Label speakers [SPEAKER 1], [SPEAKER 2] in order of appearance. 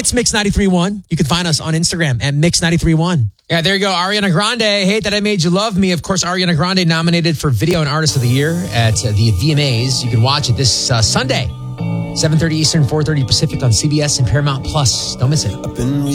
[SPEAKER 1] It's Mix 93.1. You can find us on Instagram at Mix 93.1. Yeah, there you go. Ariana Grande, Hate That I Made You Love Me. Of course, Ariana Grande nominated for Video and Artist of the Year at the VMAs. You can watch it this Sunday, 7:30 Eastern, 4:30 Pacific on CBS and Paramount Plus. Don't miss it.